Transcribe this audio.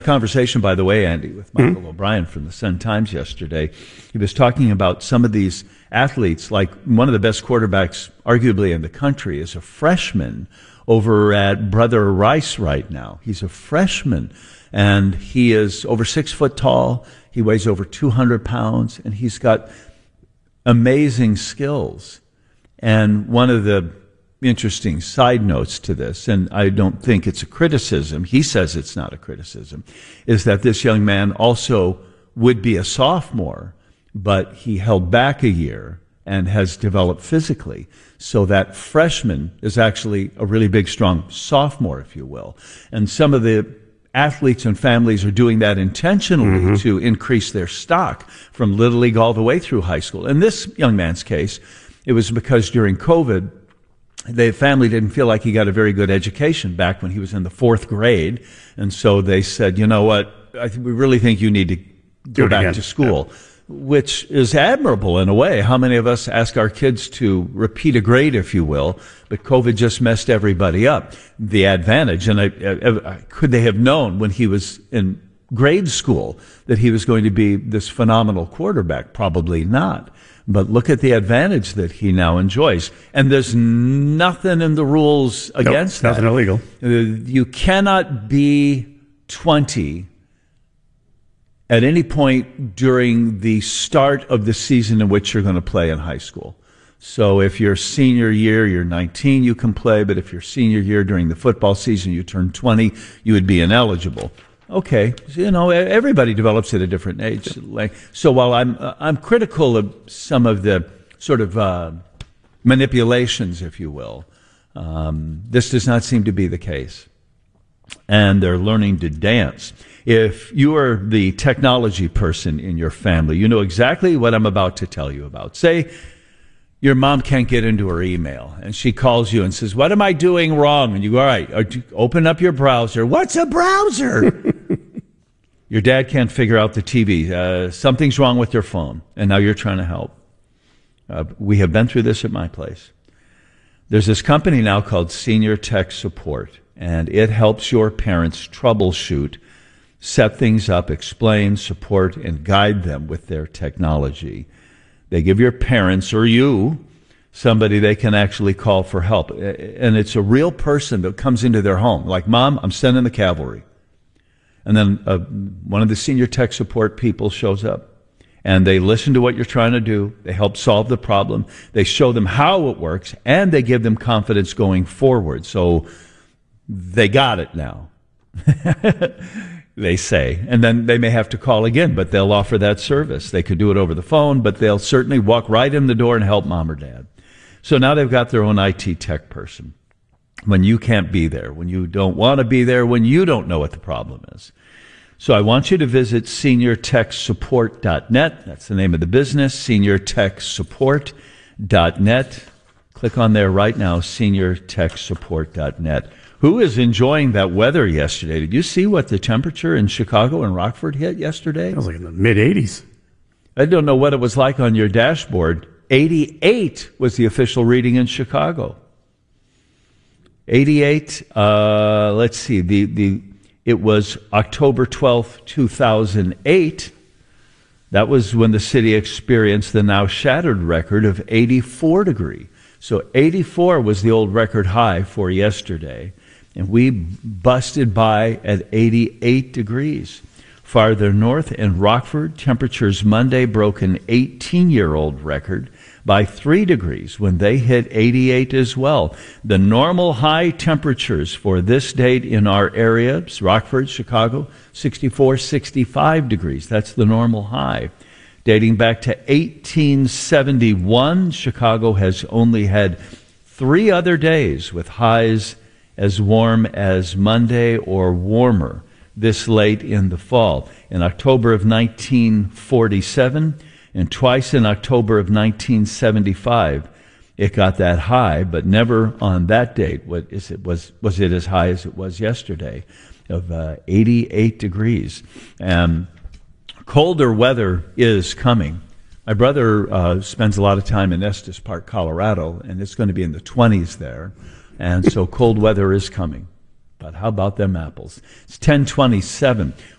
Conversation, by the way, Andy, with Michael O'Brien from the Sun-Times yesterday. He was talking about some of these athletes, like one of the best quarterbacks, arguably, in the country is a freshman over at Brother Rice right now. He's a freshman, and he is over 6 foot tall. He weighs over 200 pounds, and he's got amazing skills. And one of the interesting side notes to this, and I don't think it's a criticism, he says it's not a criticism, is that this young man also would be a sophomore, but he held back a year and has developed physically. So that freshman is actually a really big, strong sophomore, if you will. And some of the athletes and families are doing that intentionally to increase their stock from Little League all the way through high school. In this young man's case, it was because during COVID, the family didn't feel like he got a very good education back when he was in the 4th grade. And so they said, you know what, we really think you need to go back to school, which is admirable in a way. How many of us ask our kids to repeat a grade, if you will, but COVID just messed everybody up. The advantage, and could they have known when he was in grade school that he was going to be this phenomenal quarterback? Probably not. But look at the advantage that he now enjoys. And there's nothing in the rules against that. Nothing illegal. You cannot be 20 at any point during the start of the season in which you're going to play in high school. So if you're senior year, you're 19, you can play. But if you're senior year during the football season, you turn 20, you would be ineligible. Okay, so, everybody develops at a different age. So while I'm critical of some of the sort of manipulations, if you will, this does not seem to be the case. And they're learning to dance. If you are the technology person in your family, you know exactly what I'm about to tell you about. Say your mom can't get into her email, and she calls you and says, what am I doing wrong? And you go, all right, open up your browser. What's a browser? Your dad can't figure out the TV. Something's wrong with your phone, and now you're trying to help. We have been through this at my place. There's this company now called Senior Tech Support, and it helps your parents troubleshoot, set things up, explain, support, and guide them with their technology. They give your parents or you somebody they can actually call for help. And it's a real person that comes into their home. Like, Mom, I'm sending the cavalry. And then one of the senior tech support people shows up. And they listen to what you're trying to do. They help solve the problem. They show them how it works. And they give them confidence going forward. So they got it now. They say. And then they may have to call again, but they'll offer that service. They could do it over the phone, but they'll certainly walk right in the door and help Mom or Dad. So now they've got their own IT tech person. When you can't be there, when you don't want to be there, when you don't know what the problem is. So I want you to visit seniortechsupport.net. That's the name of the business, seniortechsupport.net. Click on there right now, seniortechsupport.net. Who is enjoying that weather yesterday? Did you see what the temperature in Chicago and Rockford hit yesterday? It was like in the mid-80s. I don't know what it was like on your dashboard. 88 was the official reading in Chicago. 88, let's see, it was October 12th, 2008. That was when the city experienced the now shattered record of 84 degrees. So 84 was the old record high for yesterday. And we busted by at 88 degrees. Farther north in Rockford, temperatures Monday broke an 18-year-old record by 3 degrees when they hit 88 as well. The normal high temperatures for this date in our area, Rockford, Chicago, 64, 65 degrees. That's the normal high. Dating back to 1871, Chicago has only had 3 other days with highs as warm as Monday or warmer this late in the fall. In October of 1947 and twice in October of 1975, it got that high, but never on that date was it as high as it was yesterday of 88 degrees. Colder weather is coming. My brother spends a lot of time in Estes Park, Colorado, and it's going to be in the 20s there. And so cold weather is coming. But how about them apples? It's 10:27.